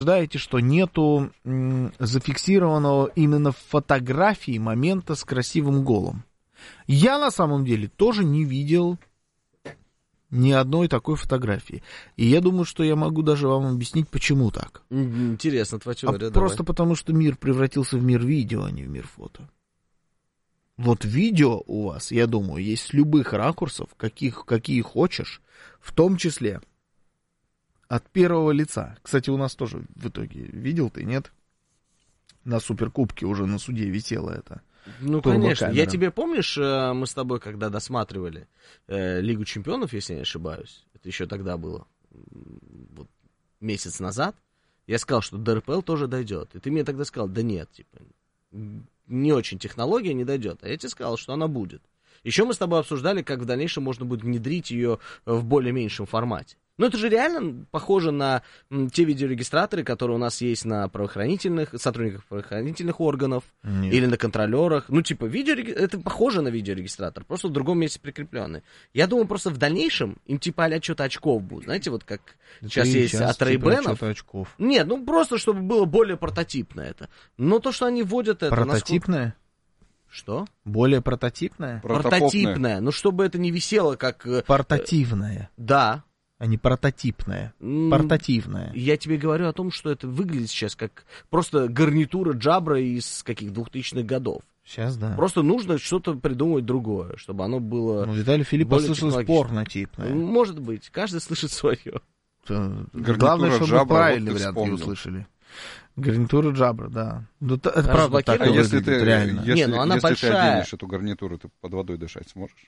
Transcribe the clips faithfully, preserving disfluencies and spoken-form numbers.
Утверждаете, что нету м, зафиксированного именно в фотографии момента с красивым голом. Я на самом деле тоже не видел ни одной такой фотографии. И я думаю, что я могу даже вам объяснить, почему так. Интересно, твоя теория. А просто потому, что мир превратился в мир видео, а не в мир фото. Вот видео у вас, я думаю, есть с любых ракурсов, каких, какие хочешь, в том числе от первого лица. Кстати, у нас тоже в итоге, видел ты, нет? На Суперкубке уже на суде висело это. Ну, конечно. Я тебе, помнишь, мы с тобой, когда досматривали э, Лигу чемпионов, если не ошибаюсь, это еще тогда было, вот, месяц назад, я сказал, что до эр пэ эл тоже дойдет. И ты мне тогда сказал, да нет, типа, не очень технология не дойдет. А я тебе сказал, что она будет. Еще мы с тобой обсуждали, как в дальнейшем можно будет внедрить ее в более меньшем формате. Ну, это же реально похоже на м, те видеорегистраторы, которые у нас есть на правоохранительных, сотрудниках правоохранительных органов. Нет. Или на контролерах. Ну, типа, видеореги... это похоже на видеорегистратор, просто в другом месте прикрепленный. Я думаю, просто в дальнейшем им типа а-ля что-то очков будет. Знаете, вот как это сейчас есть от Ray-Ban. Типа очков. Нет, ну просто, чтобы было более прототипно это. Но то, что они вводят это... Прототипное? Насколько... Что? Более прототипное? Прототипное. Ну, чтобы это не висело как... Портативное. Да. А не прототипное, портативное. Я тебе говорю о том, что это выглядит сейчас как просто гарнитура Джабра из каких двухтысячных годов. Сейчас, да. Просто нужно что-то придумать другое, чтобы оно было... Ну, Виталий Филиппов слышал порнотипное. Может быть, каждый слышит свое. Главное, чтобы Джабра, правильный вот вариант не услышали. Гарнитура Джабра, да. Ну, это а правда так а если выглядит, ты, реально. Если, не, ну она если большая... ты оденешь эту гарнитуру, ты под водой дышать сможешь?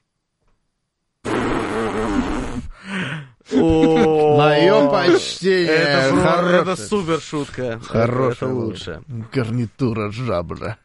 Мое почтение. Это супер шутка. Хорошая. Это лучше. Гарнитура Джабра.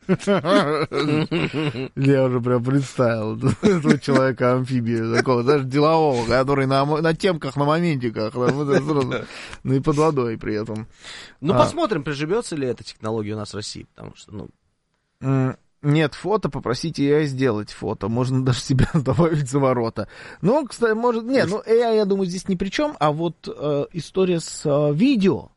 Я уже прям представил этого человека-амфибию, такого, даже делового, который на темках, на моментиках, ну и под водой при этом. Ну, посмотрим, приживется ли эта технология у нас в России, потому что, ну... Нет фото, попросите эй ай сделать фото. Можно даже себя добавить за ворота. Ну, кстати, может... Нет, ну, эй ай, я думаю, здесь ни при чем. А вот э, история с э, видео,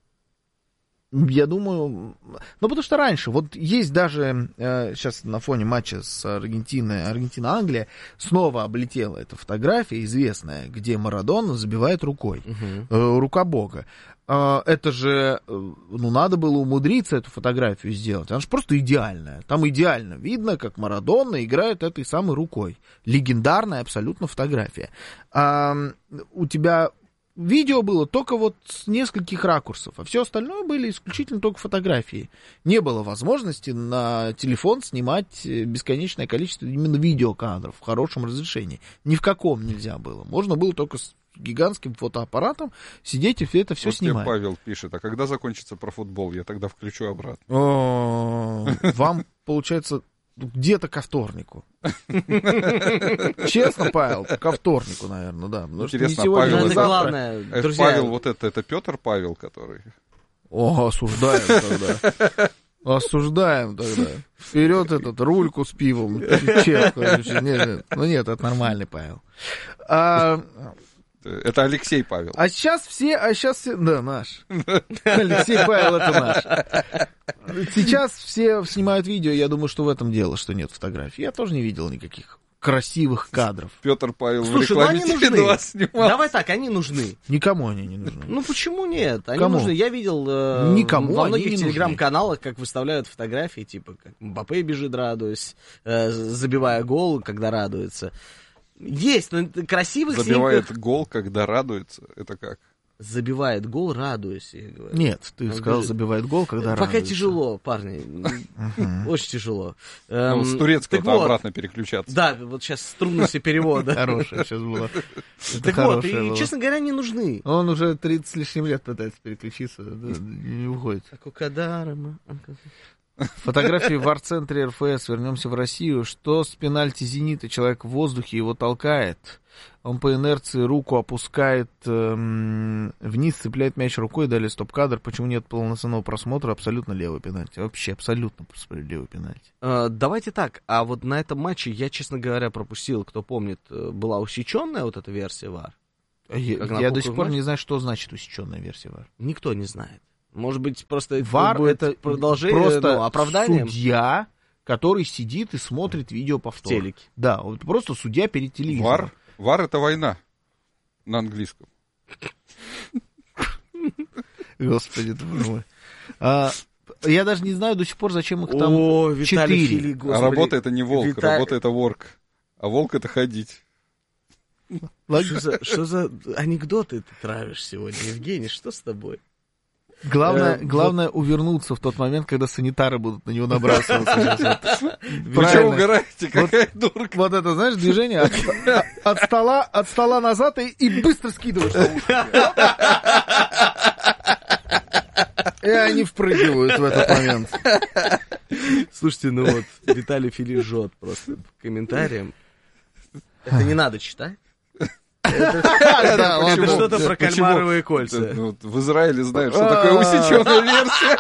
я думаю... Ну, потому что раньше, вот есть даже... Э, сейчас на фоне матча с Аргентиной, Аргентина-Англия, снова облетела эта фотография известная, где Марадона забивает рукой. Uh-huh. Э, рука Бога. Это же, ну, надо было умудриться эту фотографию сделать. Она же просто идеальная. Там идеально видно, как Марадона играет этой самой рукой. Легендарная абсолютно фотография. А у тебя видео было только вот с нескольких ракурсов, а все остальное были исключительно только фотографии. Не было возможности на телефон снимать бесконечное количество именно видеокадров в хорошем разрешении. Ни в каком нельзя было. Можно было только с гигантским фотоаппаратом сидеть и все это все вот снимать. Павел пишет, а когда закончится про футбол, я тогда включу обратно. Вам, получается, где-то ко вторнику. Честно, Павел, ко вторнику, наверное, да. Интересно, Павел, это главное, друзья. Павел, вот это, это Петр Павел, который... О, осуждаем тогда. Осуждаем тогда. Вперед этот рульку с пивом. Чек, нет, нет. Ну нет, это нормальный Павел. А... Это Алексей Павел. А сейчас все, а сейчас все, да, наш. Алексей Павел, это наш. Сейчас все снимают видео, я думаю, что в этом дело, что нет фотографий. Я тоже не видел никаких красивых кадров. Петр Павел Слушай, в рекламе ну, Теле два снимал. Давай так, они нужны. Никому они не нужны. Ну почему нет? Они Кому? нужны. Я видел э, Никому во многих они телеграм-каналах, как выставляют фотографии, типа как Мбаппе бежит, радуясь, э, забивая гол, когда радуется. Есть, но красивых Забивает снимках... гол, когда радуется. Это как? Забивает гол, радуясь, я говорю. Нет, ты Он сказал, бежит. Забивает гол, когда Пока радуется. Тяжело, парни. Очень тяжело. Ну, с турецкого обратно переключаться. Да, вот сейчас с трудностью перевода. Хорошая сейчас была. Так вот, и, честно говоря, не нужны. Он уже тридцать с лишним лет пытается переключиться, не уходит. Акукадарма. Фотографии в арт-центре эр эф эс. Вернемся в Россию. Что с пенальти «Зенита»? Человек в воздухе его толкает. Он по инерции руку опускает эм, вниз, цепляет мяч рукой, далее стоп-кадр. Почему нет полноценного просмотра? Абсолютно левый пенальти. Вообще абсолютно левый пенальти. А, давайте так. А вот на этом матче я, честно говоря, пропустил, кто помнит, была усеченная вот эта версия вар. Я, я до сих пор матч? не знаю, что значит усеченная версия вар. Никто не знает. Может быть, просто ВАР будет это продолжение, просто ну, оправданием? Судья, который сидит и смотрит видеоповтор. В телеке. Да, вот просто судья перед телевизором. ВАР, ВАР это война на английском. Господи, ты мой. А, я даже не знаю до сих пор, зачем их там О, четыре. Фили, а работа это не волк, Вита... работа это ворк. А волк это ходить. Что за, что за анекдоты ты травишь сегодня, Евгений? Что с тобой? Главное, э, главное вот... увернуться в тот момент, когда санитары будут на него набрасываться. Вы что угораете, какая дурка? Вот это, знаешь, движение от стола от стола назад и быстро скидываешь. И они впрыгивают в этот момент. Слушайте, ну вот, Виталий Фили жжет просто комментарием. Это не надо читать. Это что-то про кальмаровые кольца. В Израиле знают, что такое усеченная версия.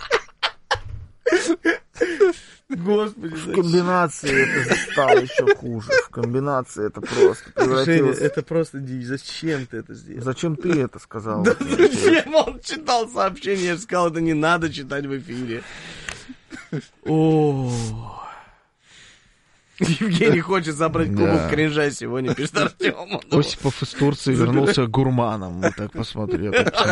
Господи, в комбинации это стало еще хуже. В комбинации это просто превратилось... Это просто дичь. Зачем ты это сделал? Зачем ты это сказал? Да зачем? Он читал сообщение, я сказал, это не надо читать в эфире. О. Евгений хочет забрать кубок кринжа сегодня, пишет Артем. Осипов из Турции вернулся гурманом. Вот так посмотри.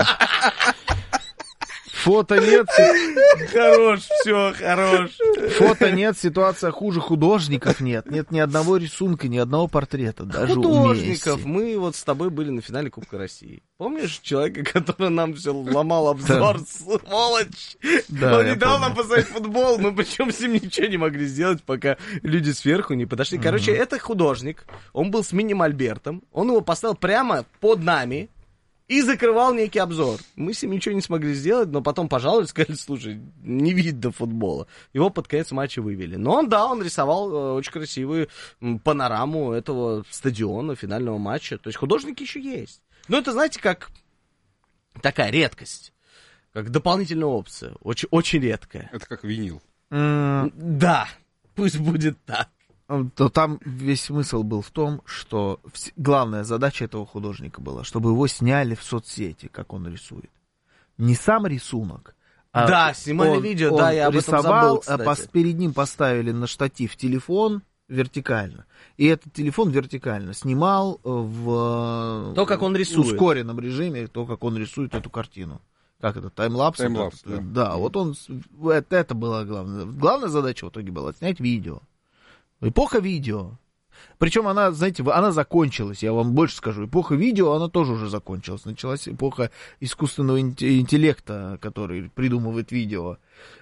Фото нет. Хорош, все, хорош. Фото нет, ситуация хуже, художников нет. Нет ни одного рисунка, ни одного портрета. Даже художников. Мы вот с тобой были на финале Кубка России. Помнишь человека, который нам все ломал обзор? Сволочь! Да, он не дал нам посмотреть футбол, мы причем с ним ничего не могли сделать, пока люди сверху не подошли. Короче, mm-hmm. это художник. Он был с мини-мольбертом. Он его поставил прямо под нами. И закрывал некий обзор. Мы с ним ничего не смогли сделать, но потом пожаловались, сказали, слушай, не видно футбола. Его под конец матча вывели. Но он, да, он рисовал э, очень красивую м, панораму этого стадиона, финального матча. То есть художники еще есть. Но это, знаете, как такая редкость. Как дополнительная опция. Очень, очень редкая. Это как винил. Mm. Да, пусть будет так. То там весь смысл был в том, что вс- главная задача этого художника была, чтобы его сняли в соцсети, как он рисует. Не сам рисунок. А да, снимали он, видео, он да, я об рисовал, этом забыл, а пос- перед ним поставили на штатив телефон вертикально. И этот телефон вертикально снимал в то, как он рисует. ускоренном режиме, то, как он рисует эту картину. Как это, таймлапс? Таймлапс, да. Да, вот он, это, это была главная. Главная задача в итоге была снять видео. Эпоха видео. Причем она, знаете, она закончилась, я вам больше скажу. Эпоха видео, она тоже уже закончилась. Началась эпоха искусственного интеллекта, который придумывает видео.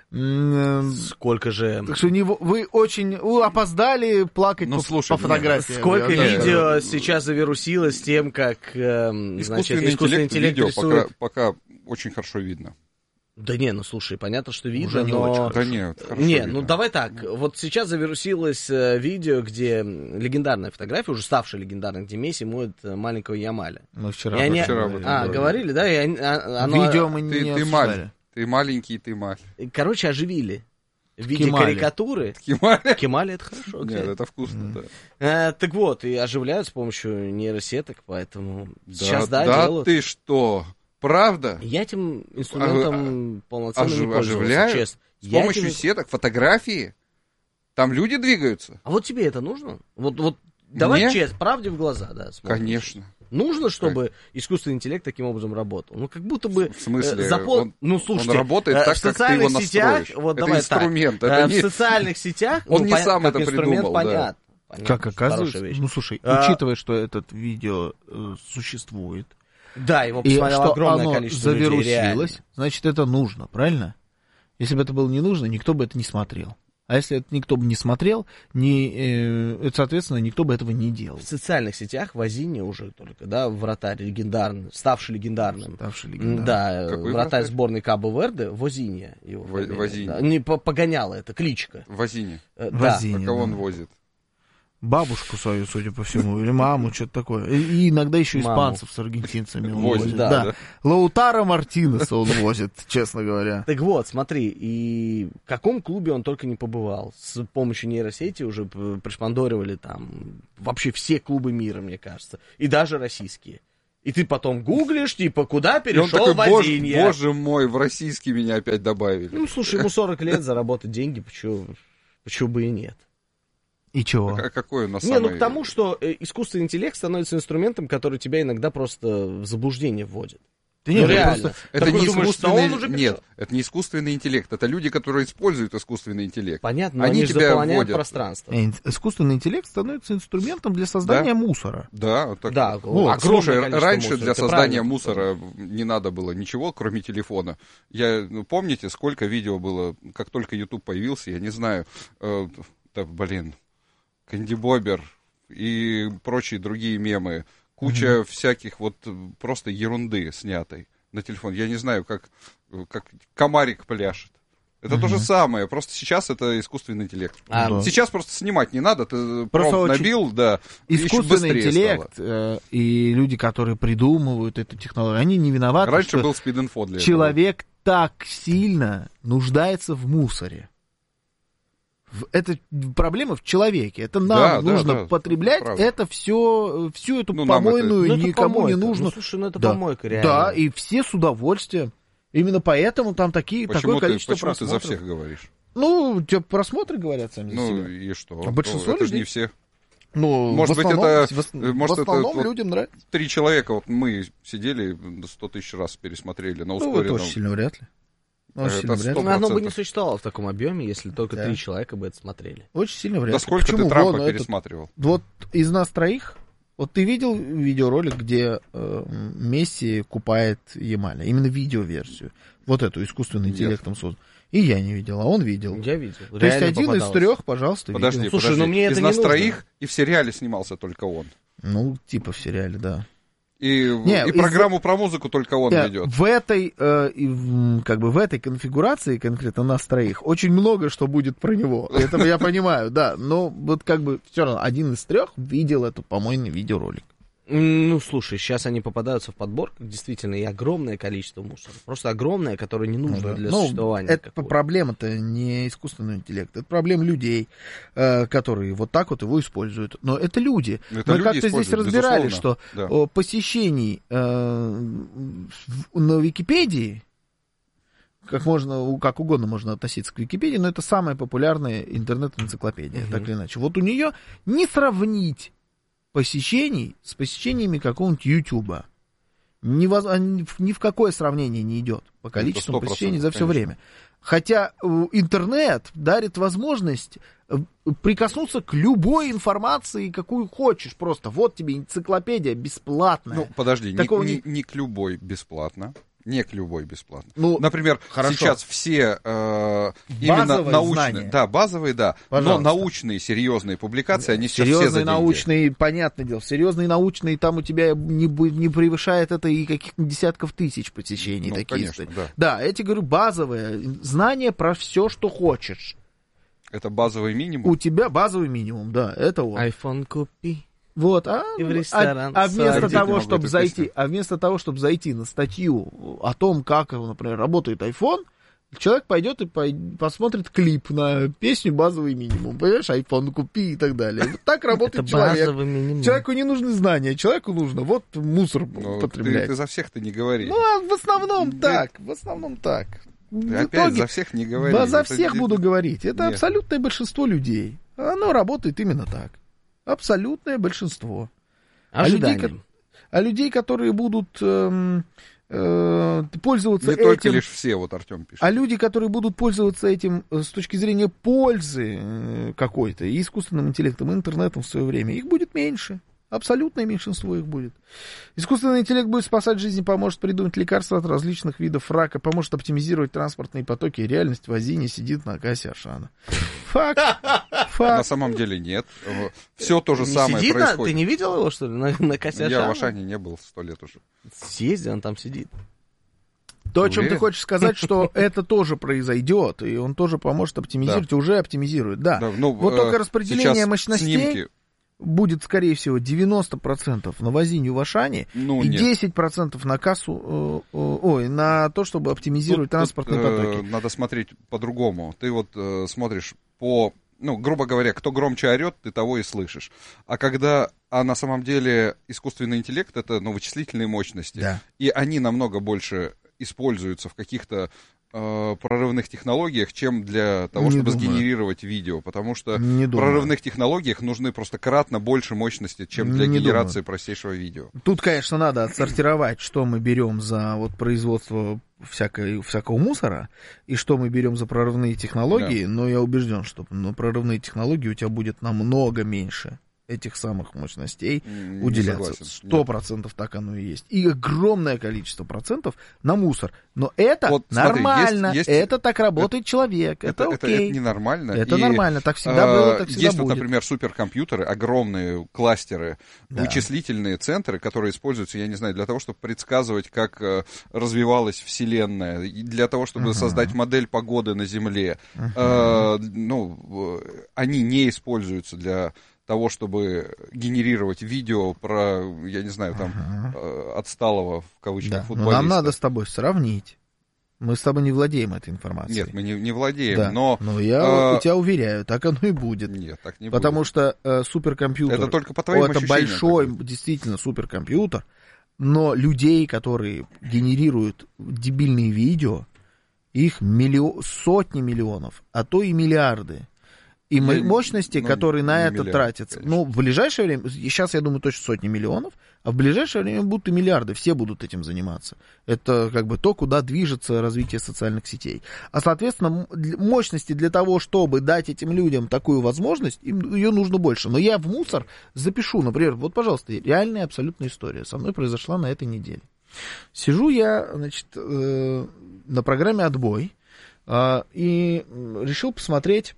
Сколько же... Так что не, вы очень вы опоздали плакать ну, по, слушай, по фотографии. Сколько я, видео я... сейчас завирусилось тем, как э, искусственный, значит, искусственный интеллект, интеллект видео рисует... пока, пока очень хорошо видно. Да не, ну слушай, понятно, что видно, уже не но... очень да нет, хорошо не, видно. ну давай так, вот сейчас завирусилось э, видео, где легендарная фотография, уже ставшая легендарной, где Месси моет маленького Ямаля. Мы вчера, они... вчера А, говорили, да? И они, оно... Видео мы ты, не ты маль, ты маленький, ты маль. Короче, оживили. В виде Кемали. карикатуры. Кемали? Кемали это хорошо. Нет, это вкусно, mm. да. А, так вот, и оживляют с помощью нейросеток, поэтому да, сейчас, да, да делают. ты что? Правда? Я этим инструментом а, полноценно ожив, не пользовался, оживляют? честно. С Я помощью этим... сеток, фотографии? Там люди двигаются? А вот тебе это нужно? Вот, вот давай Мне? честно, правде в глаза, да. Смотрим. Конечно. Нужно, чтобы как? искусственный интеллект таким образом работал? Ну, как будто бы... В смысле? Э, запол... он, ну, слушайте, он работает э, так, в как ты его настроишь. Сетях, вот, это давай инструмент. Так, это э, не... В социальных сетях... Он ну, не пон... сам как это инструмент, придумал, понятно. да. Понятно. Как оказывается, ну, слушай, а... учитывая, что этот видео э, существует, да, его и посмотрело что огромное оно количество людей, завирусилось, реально. значит, это нужно, правильно? Если бы это было не нужно, никто бы это не смотрел. А если это никто бы не смотрел, не, э, это, соответственно, никто бы этого не делал. В социальных сетях Возини уже только, да, вратарь легендарный, ставший легендарным. Ставший легендарным. Да, Какой вратарь вратарь? сборной Кабо-Верде, Возинья его. Возинья. Да, не погоняла, это кличка. Возине. Э, Возинья, да. А кого да. он возит? Бабушку свою, судя по всему, или маму, что-то такое. И, и иногда еще испанцев с аргентинцами он Возит, возит. да, Да. да. Лаутаро Мартинеса он возит, честно говоря. Так вот, смотри, и в каком клубе он только не побывал. С помощью нейросети уже пришпандоривали там вообще все клубы мира, мне кажется. И даже российские. И ты потом гуглишь, типа, куда перешел Вадинья. Боже, боже мой, в российский меня опять добавили. Ну, слушай, ему сорок лет, заработать деньги, почему, почему бы и нет? И чего? А какой у нас Не, самый... ну к тому, что искусственный интеллект становится инструментом, который тебя иногда просто в заблуждение вводит. Да нет, ну, реально. Просто... Это не думаешь, искусственный... он уже Нет, это не искусственный интеллект. Это люди, которые используют искусственный интеллект. Понятно, но они, они тебя заполняют вводят. пространство. Искусственный интеллект становится инструментом для создания да? мусора. Да, так... да. Вот. Слушай, раньше мусора, для создания мусора не надо было ничего, кроме телефона. Я, ну, помните, сколько видео было, как только YouTube появился, я не знаю, э, да, блин, Кэнди Бобер и прочие другие мемы. Куча mm-hmm. всяких вот просто ерунды снятой на телефон. Я не знаю, как, как комарик пляшет. Это mm-hmm. то же самое, просто сейчас это искусственный интеллект. А, да. Сейчас просто снимать не надо, ты промпт набил, да, искусственный интеллект э, и люди, которые придумывают эту технологию, они не виноваты, раньше что был спид-инфо для человек этого. Так сильно нуждается в мусоре. Это проблема в человеке. Это нам да, нужно да, да, потреблять это, это все, всю эту ну, помойную, это, ну, никому помойка. Не нужно. Ну, слушай, ну это да. помойка, реально. Да, и все с удовольствием. Именно поэтому там такие, почему такое ты, количество почему просмотров. Почему ты за всех говоришь? Ну, тебе просмотры говорят сами ну, за себя. Ну, и что? А большинство ну, это людей... же не все. Ну, может в основном, быть, это, в, может, в основном это, людям вот нравится. Три человека, вот мы сидели, сто тысяч раз пересмотрели на ускоренном. Ну, это очень сильно вряд ли. Ну, это вряд ли. Оно бы не существовало в таком объеме, если только да. три человека бы это смотрели. Очень сильно вряд ли. Да сколько Почему? ты Трампа Вон, пересматривал? Это, вот из нас троих, вот ты видел видеоролик, где э, Месси купает Ямаля? Именно видеоверсию. Вот эту искусственным интеллектом созданную. И я не видел, а он видел. Я видел. То есть один попадалось. Из трех, пожалуйста, подожди, видел. Слушай, подожди. Но мне из это нас не троих нужно. И в сериале снимался только он. Ну, типа в сериале, да. И, не, и из... программу про музыку только он yeah, ведет. В этой, э, как бы в этой конфигурации, конкретно нас троих, очень много что будет про него. Это я понимаю, да. Но вот как бы все равно один из трех видел этот помойный видеоролик. Ну, слушай, сейчас они попадаются в подборках, действительно, и огромное количество мусора. Просто огромное, которое не нужно ну, да. для ну, существования. Это проблема-то не искусственного интеллекта, это проблема людей, э, которые вот так вот его используют. Но это люди. Это Мы люди как-то здесь разбирали, безусловно. что да. посещений э, на Википедии, как, можно, как угодно можно относиться к Википедии, но это самая популярная интернет-энциклопедия, угу. так или иначе. Вот у нее не сравнить посещений с посещениями какого-нибудь Ютуба. Ни, воз... ни в какое сравнение не идет по количеству посещений за все конечно. Время. Хотя интернет дарит возможность прикоснуться к любой информации, какую хочешь. Просто вот тебе энциклопедия бесплатная. Ну, подожди, Такого не, не... Не, не к любой бесплатно. Не к любой бесплатно. Ну, например, хорошо. Сейчас все э, именно научные, знания. Да, базовые, да, Пожалуйста. Но научные, серьезные публикации, они сейчас серьезные все за деньги. Научные, понятное дело, серьезные научные, там у тебя не, не превышает это и каких-то десятков тысяч посещений. Ну, такие. Конечно, да. Да, я тебе говорю, базовые знания про все, что хочешь. Это базовый минимум? У тебя базовый минимум, да, это он. iPhone купи. Вот, а, и в ресторан. а, а вместо того, чтобы зайти, а вместо того, чтобы зайти на статью о том, как, например, работает iPhone, человек пойдет и по, посмотрит клип на песню «Базовый минимум». Понимаешь, iPhone купи и так далее. Вот так работает человек. Человеку не нужны знания, человеку нужно вот мусор ну, потреблять. Ты, ты за всех-то не говори. Ну, а в основном да. так, в основном так. Ты опять итоге, за всех не говори. Да, за это всех это... буду говорить. Это Нет. абсолютное большинство людей. Оно работает именно так. Абсолютное большинство. А людей, а людей, которые будут э, э, пользоваться Не этим... Не только лишь все, вот Артем пишет. А люди, которые будут пользоваться этим с точки зрения пользы какой-то, и искусственным интеллектом, и интернетом в свое время, их будет меньше. Абсолютное меньшинство их будет. Искусственный интеллект будет спасать жизни, поможет придумать лекарства от различных видов рака, поможет оптимизировать транспортные потоки. Реальность в Азии не сидит на кассе Ашана. Факт. Факт. На самом деле нет. Все то же не самое сидит, происходит. Ты не видел его, что ли, на, на кассе Ашана? Я в Ашане не был сто лет уже. Съезди, он там сидит. То, о чем ты хочешь сказать, что это тоже произойдет, и он тоже поможет оптимизировать, да. уже оптимизирует. Да. да ну, вот только распределение мощностей... Снимки... будет, скорее всего, девяносто процентов на возиню в Ашане ну, и нет. десять процентов на кассу, э, э, ой, на то, чтобы оптимизировать тут, транспортные тут, потоки. Э, надо смотреть по-другому. Ты вот э, смотришь по ну, грубо говоря, кто громче орет, ты того и слышишь. А когда, а на самом деле искусственный интеллект — это, ну, вычислительные мощности, да. и они намного больше используются в каких-то э, прорывных технологиях, чем для того, Не чтобы думаю. сгенерировать видео, потому что Не в думаю. прорывных технологиях нужны просто кратно больше мощности, чем для Не генерации думаю. простейшего видео. Тут, конечно, надо отсортировать, что мы берем за вот производство всякой, всякого мусора, и что мы берем за прорывные технологии, Да. но я убежден, что на прорывные технологии у тебя будет намного меньше этих самых мощностей Не уделяться. согласен. Сто Нет. процентов так оно и есть. И огромное количество процентов на мусор. Но это Вот смотри, нормально. есть- есть- это так работает человек. Это, Это, это, окей. это ненормально. Это И, нормально. Так всегда а, было, так всегда Есть, вот, будет. например, суперкомпьютеры, огромные кластеры, Да. вычислительные центры, которые используются, я не знаю, для того, чтобы предсказывать, как э, развивалась Вселенная, и для того, чтобы Мгм. создать модель погоды на Земле. Мгм. Э, ну, э, они не используются для того, чтобы генерировать видео про, я не знаю, там, Ага. э, отсталого, в кавычках, Да. Но футболиста. нам надо с тобой сравнить. Мы с тобой не владеем этой информацией. Нет, мы не, не владеем, Да. но... Но я э, у тебя уверяю, так оно и будет. Нет, так не Потому будет. что э, суперкомпьютер... Это только по твоим О, это ощущениям большой, так будет. действительно, суперкомпьютер. Но людей, которые генерируют дебильные видео, их миллио... сотни миллионов, а то и миллиарды. И Я- мо- мощности, ну, которые на не это миллиарды, тратятся. конечно. Ну, в ближайшее время, сейчас, я думаю, точно сотни миллионов, а в ближайшее время будут и миллиарды, все будут этим заниматься. Это как бы то, куда движется развитие социальных сетей. А, соответственно, м- для- мощности для того, чтобы дать этим людям такую возможность, им ее нужно больше. Но я в мусор запишу, например, вот, пожалуйста, реальная абсолютная история со мной произошла на этой неделе. Сижу я, значит, э, на программе «Отбой», э, и решил посмотреть.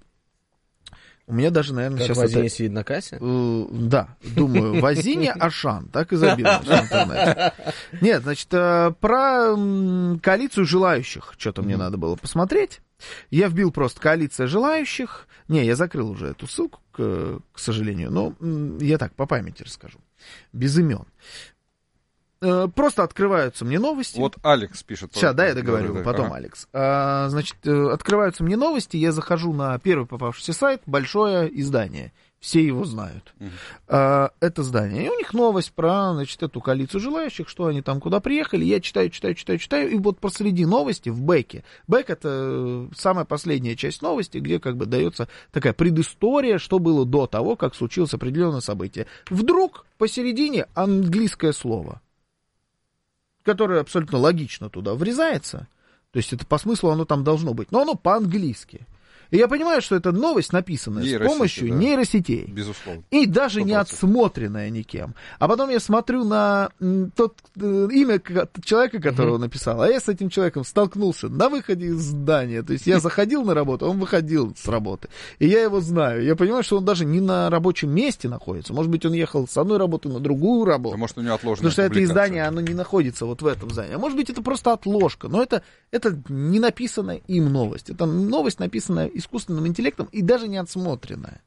У меня даже, наверное, Как сейчас Вазиня это... сидит на кассе? Э, Да, думаю, Вазиня Ашан, так и забил в интернете. Нет, значит, э, про м, коалицию желающих, что-то мне надо было посмотреть. Я вбил просто коалиция желающих. Не, я закрыл уже эту ссылку, к, к сожалению, но м, я так по памяти расскажу, без имен. Э, Просто открываются мне новости. Вот Алекс пишет. Сейчас, да, я Да, договорю, да, да. потом, Ага. Алекс. А, значит, э, открываются мне новости, я захожу на первый попавшийся сайт, большое издание, все его знают. Мгм. А, это здание. И у них новость про, значит, эту коалицию желающих, что они там куда приехали. Я читаю, читаю, читаю, читаю, и вот посреди новости в бэке. Бэк — это э, самая последняя часть новости, где как бы дается такая предыстория, что было до того, как случилось определенное событие. Вдруг посередине английское слово, которое абсолютно логично туда врезается. То есть это по смыслу оно там должно быть. Но оно по-английски. И я понимаю, что это новость, написанная с Нейросети, помощью да. нейросетей. Безусловно. И даже не сто процентов. отсмотренная никем. А потом я смотрю на м, тот э, имя ко- человека, которого написал, а я с этим человеком столкнулся на выходе из здания. То есть я заходил на работу, он выходил с работы. И я его знаю. Я понимаю, что он даже не на рабочем месте находится. Может быть, он ехал с одной работы на другую работу. А может, у него отложена Потому что это публикация. издание, оно не находится вот в этом здании. А может быть, это просто отложка. Но это, это не написанная им новость. Это новость, написанная искусственным интеллектом и даже не отсмотренная.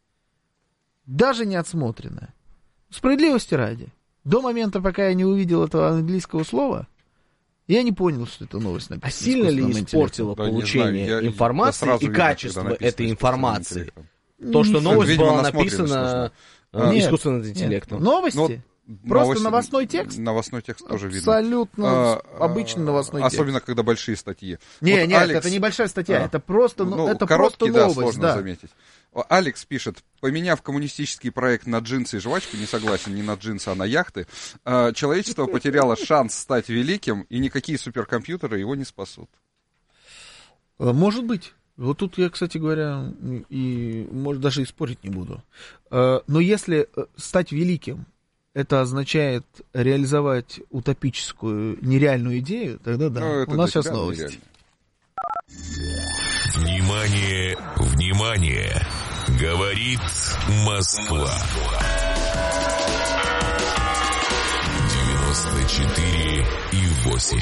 Даже не отсмотренная. Справедливости ради. До момента, пока я не увидел этого английского слова, я не понял, что это новость написана. А сильно ли искусственным испортило Да, не получение знаю, я- я информации сразу и видно, когда качество написано этой искусственным информации? интеллектом. То, что Не новость Видимо, была насмотренность написана э, Нет, искусственным Нет, интеллектом. новости? Ну, вот Просто новости- новостной текст? Новостной текст тоже видно. Абсолютно А, обычный новостной текст. Особенно, когда большие статьи. Не, Вот нет, Алекс- это небольшая статья, А. это просто, ну, Ну, это короткий, просто да, новость, сложно да. заметить. О, Алекс пишет: поменяв коммунистический проект на джинсы и жвачку, не согласен, не на джинсы, а на яхты, э, человечество потеряло шанс стать великим, и никакие суперкомпьютеры его не спасут. Э, Может быть. Вот тут я, кстати говоря, и, может, даже и спорить не буду. Э, Но если э, стать великим, это означает реализовать утопическую, нереальную идею, тогда да. Ну, это У нас для сейчас тебя новости. нереально. Внимание, внимание! Говорит Москва. девяносто четыре и восемь.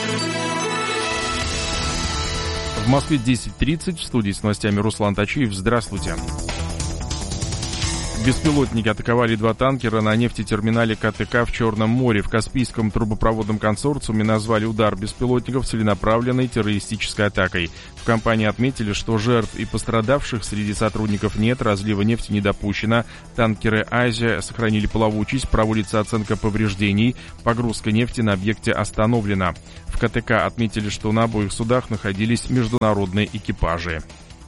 В Москве десять тридцать, в студии с новостями Руслан Тачиев. Здравствуйте. Беспилотники атаковали два танкера на нефтетерминале КТК в Черном море. В Каспийском трубопроводном консорциуме назвали удар беспилотников целенаправленной террористической атакой. В компании отметили, что жертв и пострадавших среди сотрудников нет, разлива нефти не допущено. Танкеры «Азия» сохранили плавучесть, проводится оценка повреждений, погрузка нефти на объекте остановлена. В КТК отметили, что на обоих судах находились международные экипажи.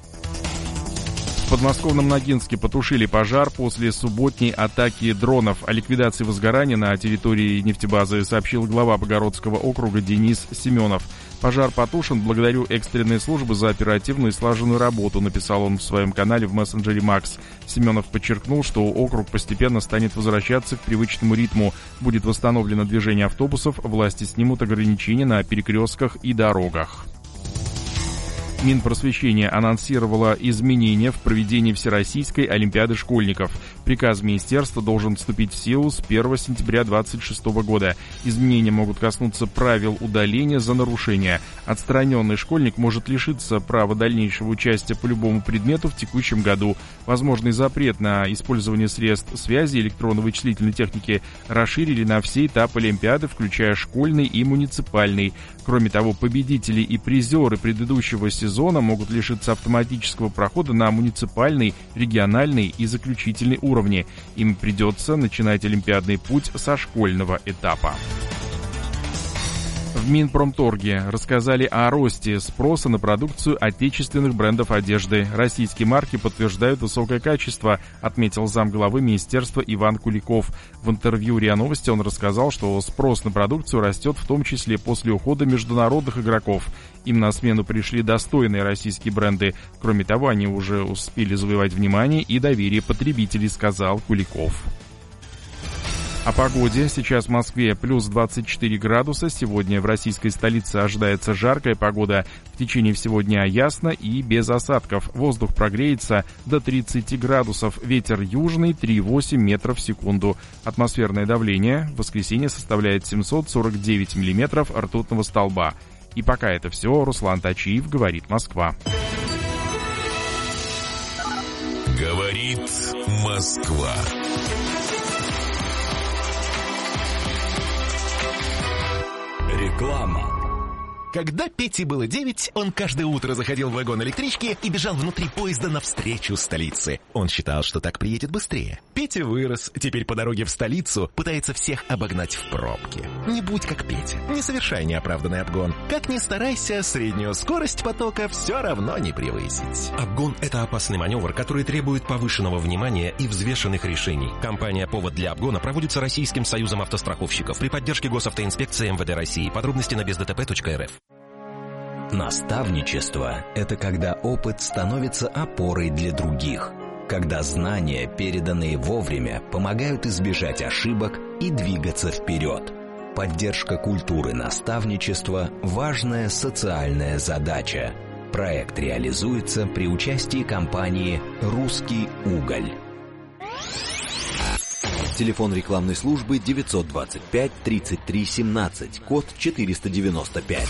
В подмосковном Ногинске потушили пожар после субботней атаки дронов. О ликвидации возгорания на территории нефтебазы сообщил глава Богородского округа Денис Семенов. Пожар потушен благодаря экстренной службе за оперативную и слаженную работу, написал он в своем канале в мессенджере Макс. Семенов подчеркнул, что округ постепенно станет возвращаться к привычному ритму. Будет восстановлено движение автобусов, власти снимут ограничения на перекрестках и дорогах. Минпросвещение анонсировало изменения в проведении Всероссийской Олимпиады школьников. Приказ министерства должен вступить в силу с первого сентября две тысячи двадцать шестого года. Изменения могут коснуться правил удаления за нарушение. Отстраненный школьник может лишиться права дальнейшего участия по любому предмету в текущем году. Возможный запрет на использование средств связи и электронно-вычислительной техники расширили на все этапы Олимпиады, включая школьный и муниципальный. Кроме того, победители и призеры предыдущего сезона могут лишиться автоматического прохода на муниципальный, региональный и заключительный уровни. Им придется начинать олимпиадный путь со школьного этапа. В Минпромторге рассказали о росте спроса на продукцию отечественных брендов одежды. Российские марки подтверждают высокое качество, отметил замглавы министерства Иван Куликов. В интервью РИА Новости он рассказал, что спрос на продукцию растет в том числе после ухода международных игроков. Им на смену пришли достойные российские бренды. Кроме того, они уже успели завоевать внимание и доверие потребителей, сказал Куликов. О погоде. Сейчас в Москве плюс двадцать четыре градуса. Сегодня в российской столице ожидается жаркая погода. В течение всего дня ясно и без осадков. Воздух прогреется до тридцати градусов. Ветер южный три целых восемь десятых метров в секунду. Атмосферное давление в воскресенье составляет семьсот сорок девять миллиметров ртутного столба. И пока это все. Руслан Тачиев, говорит Москва. Говорит Москва. Реклама. Когда Пете было девять, он каждое утро заходил в вагон электрички и бежал внутри поезда навстречу столице. Он считал, что так приедет быстрее. Петя вырос, теперь по дороге в столицу пытается всех обогнать в пробке. Не будь как Петя, не совершай неоправданный обгон. Как ни старайся, среднюю скорость потока все равно не превысить. Обгон – это опасный маневр, который требует повышенного внимания и взвешенных решений. Компания «Повод для обгона» проводится Российским союзом автостраховщиков при поддержке Госавтоинспекции эм вэ дэ России. Подробности на без дэ тэ пэ точка эр эф. Наставничество – это когда опыт становится опорой для других, когда знания, переданные вовремя, помогают избежать ошибок и двигаться вперед. Поддержка культуры наставничества – важная социальная задача. Проект реализуется при участии компании «Русский уголь». Телефон рекламной службы девятьсот двадцать пять тридцать три семнадцать, код четыреста девяносто пять.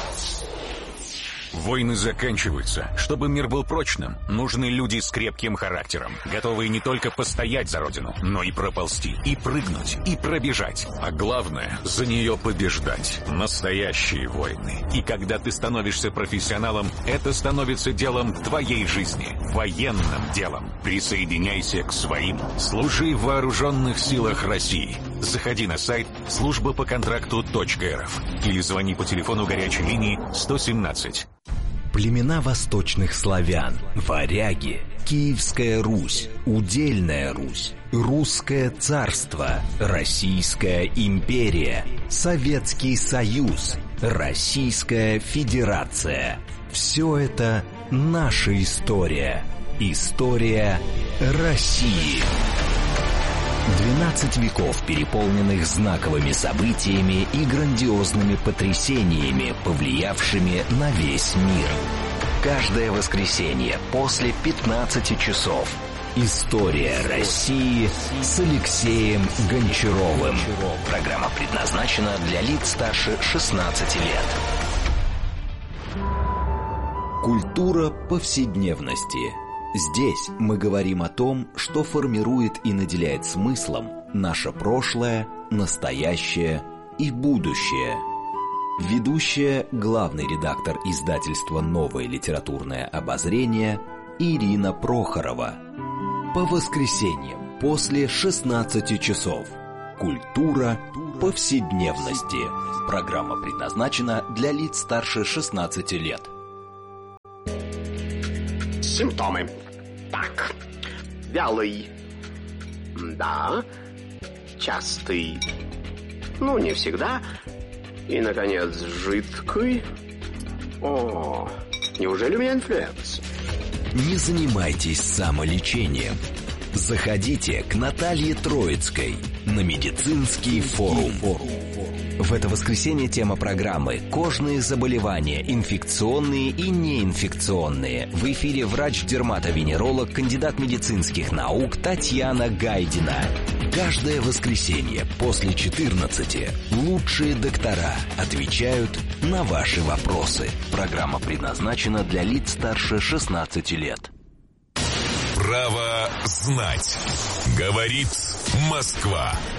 Войны заканчиваются. Чтобы мир был прочным, нужны люди с крепким характером, готовые не только постоять за родину, но и проползти, и прыгнуть, и пробежать. А главное, за нее побеждать. Настоящие войны. И когда ты становишься профессионалом, это становится делом твоей жизни. Военным делом. Присоединяйся к своим. Служи в вооруженных силах России. Заходи на сайт служба по контракту точка эр эф или звони по телефону горячей линии сто семнадцать. Племена восточных славян, варяги, Киевская Русь, Удельная Русь, Русское царство, Российская империя, Советский Союз, Российская Федерация. Все это наша история. История России. двенадцать веков, переполненных знаковыми событиями и грандиозными потрясениями, повлиявшими на весь мир. Каждое воскресенье после пятнадцати часов. История России с Алексеем Гончаровым. Программа предназначена для лиц старше шестнадцати лет. Культура повседневности. Здесь мы говорим о том, что формирует и наделяет смыслом наше прошлое, настоящее и будущее. Ведущая, главный редактор издательства «Новое литературное обозрение» Ирина Прохорова. По воскресеньям после шестнадцати часов. Культура повседневности. Программа предназначена для лиц старше шестнадцати лет. Симптомы. Так. Вялый. Да. Частый. Ну, не всегда. И, наконец, жидкий. О, неужели у меня инфлюенс? Не занимайтесь самолечением. Заходите к Наталье Троицкой на медицинский форум. В это воскресенье тема программы «Кожные заболевания, инфекционные и неинфекционные». В эфире врач-дерматовенеролог, кандидат медицинских наук Татьяна Гайдина. Каждое воскресенье после четырнадцати лучшие доктора отвечают на ваши вопросы. Программа предназначена для лиц старше шестнадцати лет. Право знать. Говорит Москва.